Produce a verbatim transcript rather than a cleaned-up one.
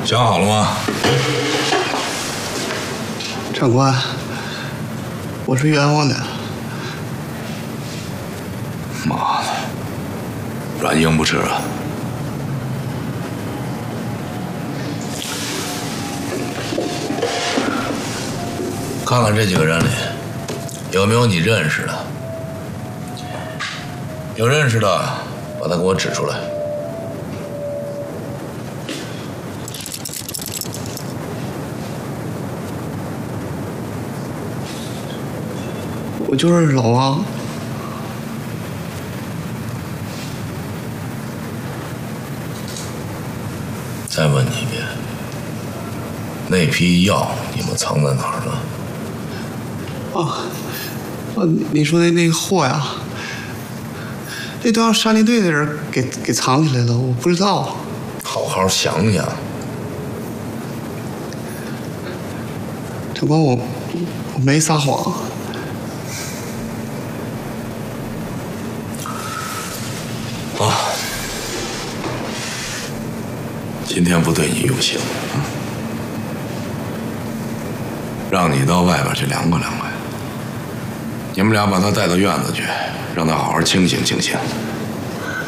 想好了吗？ 长官，我是冤枉的。 妈的，软硬不吃啊！看看这几个人里，有没有你认识的？有认识的，把他给我指出来。 我就是老王。 再问你一遍，那批药你们藏在哪儿呢？ 啊，啊，你说的那个货呀，那都让山林队的人给给藏起来了，我不知道。 好好想想。 长官，我我没撒谎。 啊，今天不对你用刑，嗯，让你到外边去凉快凉快。你们俩把他带到院子去，让他好好清醒清醒。